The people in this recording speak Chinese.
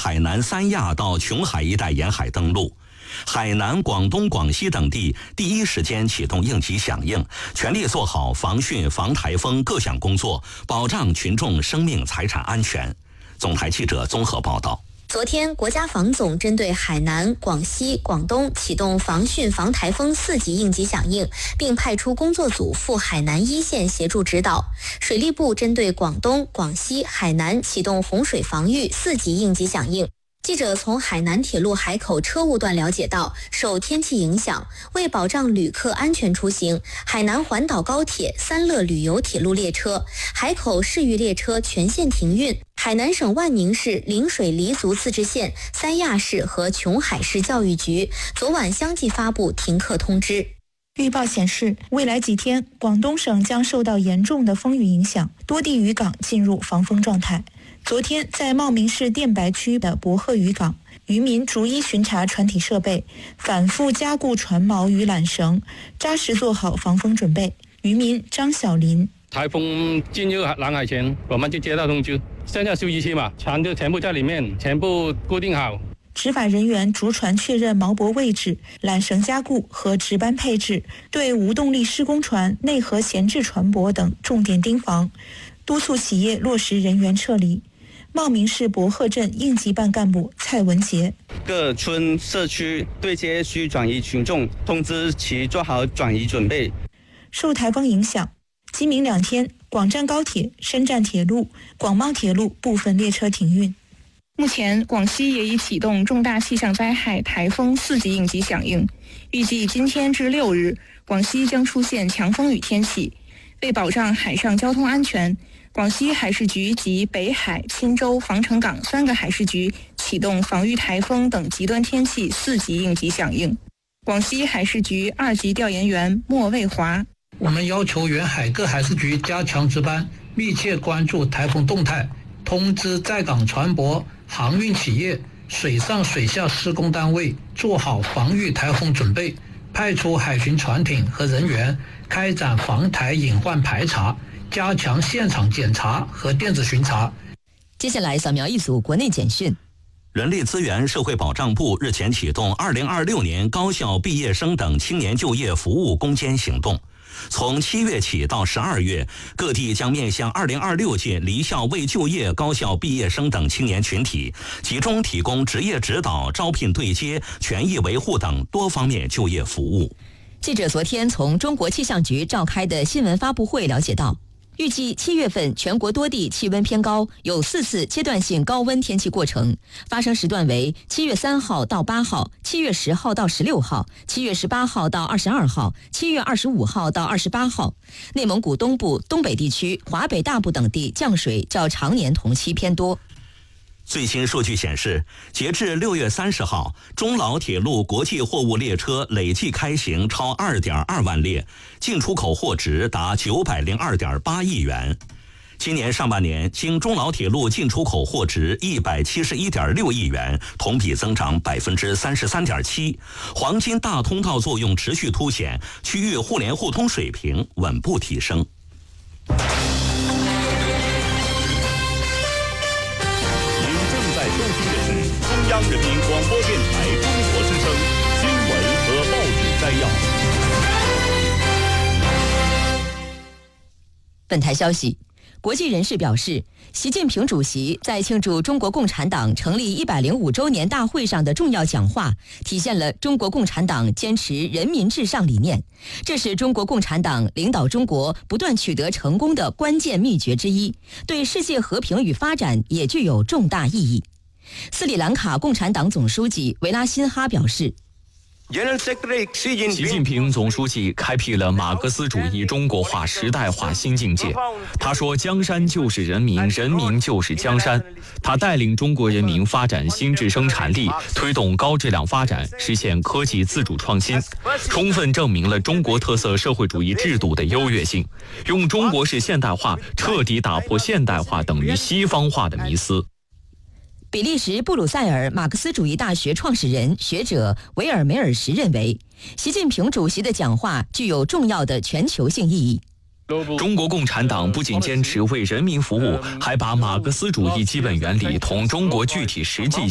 海南三亚到琼海一带沿海登陆。海南、广东、广西等地第一时间启动应急响应，全力做好防汛、防台风各项工作，保障群众生命财产安全。总台记者综合报道。 昨天，国家防总针对海南、广西、广东启动防汛防台风4级应急响应，并派出工作组赴海南一线协助指导。水利部针对广东、广西、海南启动洪水防御4级应急响应。记者从海南铁路海口车务段了解到，受天气影响，为保障旅客安全出行，海南环岛高铁、三乐旅游铁路列车、海口市域列车全线停运。海南省万宁市陵水黎族自治县、三亚市和琼海市教育局昨晚相继发布停课通知。 预报显示，未来几天，广东省将受到严重的风雨影响，多地渔港进入防风状态。昨天，在茂名市电白区的博鹤渔港，渔民逐一巡查船体设备，反复加固船锚与缆绳，扎实做好防风准备。渔民张小林： 台风进入南海前，我们就接到通知，现在休息期嘛，船就全部在里面，全部固定好。 执法人员逐船确认锚泊位置、缆绳加固和值班配置，对无动力施工船、内河闲置船舶等重点盯防，督促企业落实人员撤离。茂名市博鹤镇应急办干部蔡文杰： 各村社区对接需转移群众，通知其做好转移准备。 受台风影响，今明2天，广湛高铁、深湛铁路、广茂铁路部分列车停运。 目前，广西也已启动重大气象灾害台风4级应急响应，预计今天至6日，广西将出现强风雨天气。为保障海上交通安全，广西海事局及北海、钦州、防城港3个海事局启动防御台风等极端天气4级应急响应。广西海事局2级调研员莫卫华： 我们要求沿海各海事局加强值班，密切关注台风动态，通知在港船舶、航运企业、水上水下施工单位做好防御台风准备，派出海巡船艇和人员开展防台隐患排查，加强现场检查和电子巡查。 接下来扫描一组国内简讯。 人力资源社会保障部日前启动2026年高校毕业生等青年就业服务攻坚行动。从7月起到12月，各地将面向2026届离校未就业高校毕业生等青年群体，集中提供职业指导、招聘对接、权益维护等多方面就业服务。 记者昨天从中国气象局召开的新闻发布会了解到，预计7月份全国多地气温偏高，有4次阶段性高温天气过程，发生时段为7月3号到8号、7月10号到16号、7月18号到22号、7月25号到28号。内蒙古东部、东北地区、华北大部等地降水较常年同期偏多。 最新数据显示，截至6月30号，中老铁路国际货物列车累计开行超 2.2 万列，进出口货值达 902.8 亿元。今年上半年，经中老铁路进出口货值 171.6 亿元，同比增长 33.7%。黄金大通道作用持续凸显，区域互联互通水平稳步提升。 收听的是中央人民广播电台中国之声新闻和报纸摘要。 本台消息，国际人士表示，习近平主席在庆祝中国共产党成立105周年大会上的重要讲话，体现了中国共产党坚持人民至上理念，这是中国共产党领导中国不断取得成功的关键秘诀之一，对世界和平与发展也具有重大意义。斯里兰卡共产党总书记维拉辛哈表示， 习近平总书记开辟了马克思主义中国化时代化新境界。他说，江山就是人民，人民就是江山。他带领中国人民发展新质生产力，推动高质量发展，实现科技自主创新，充分证明了中国特色社会主义制度的优越性，用中国式现代化彻底打破现代化等于西方化的迷思。 比利时布鲁塞尔马克思主义大学创始人学者维尔梅尔什认为，习近平主席的讲话具有重要的全球性意义。 中国共产党不仅坚持为人民服务，还把马克思主义基本原理同中国具体实际